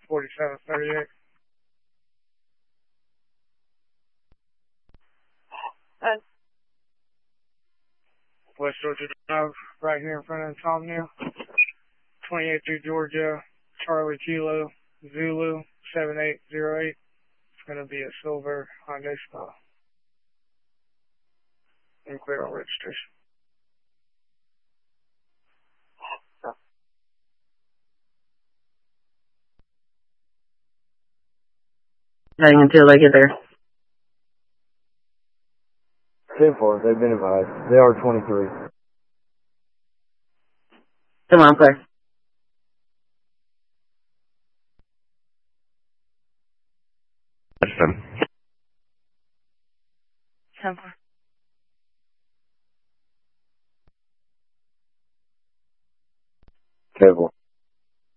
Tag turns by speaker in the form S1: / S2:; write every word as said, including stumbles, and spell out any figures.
S1: forty-seven thirty-eight.
S2: Uh,
S1: West Georgia Drive, right here in front of Insomnia. twenty-eight through Georgia, Charlie Kilo, Zulu, seven eight zero eight. It's going to be a silver Hyundai Spa. And clear on registration.
S2: Heading until I get there.
S3: ten four, they've been advised. They are twenty-three.
S2: Come on, clear.
S4: That's them.
S2: ten four.
S3: Cable.